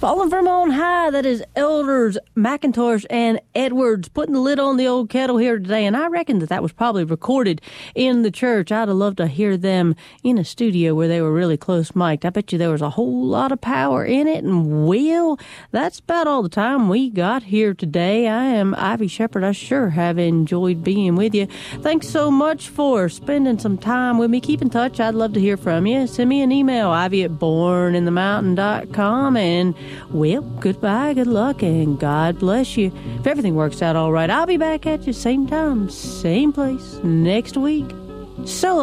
Falling from on high, that is Elders, McIntosh, and Edwards putting the lid on the old kettle here today. And I reckon that was probably recorded in the church. I'd have loved to hear them in a studio where they were really close mic'd. I bet you there was a whole lot of power in it. And, well, that's about all the time we got here today. I am Ivy Shepherd. I sure have enjoyed being with you. Thanks so much for spending some time with me. Keep in touch. I'd love to hear from you. Send me an email, ivy@borninthemountain.com. And, well, goodbye, good luck, and God bless you. If everything works out all right, I'll be back at you same time, same place next week. So